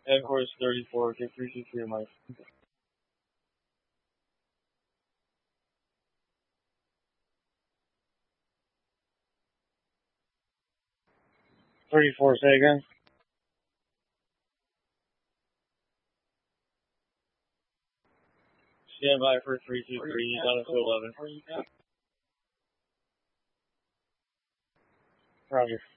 Headquarters 34, get 323 Mike. 34, say again. Stand by for 323, down to 11. Roger.